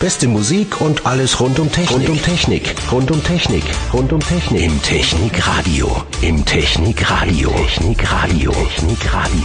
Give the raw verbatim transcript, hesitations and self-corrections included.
Beste Musik und alles rund um Technik. Rund um Technik. Rund um Technik. Rund um Technik. Im Technikradio. Im Technikradio. Technikradio. Technikradio.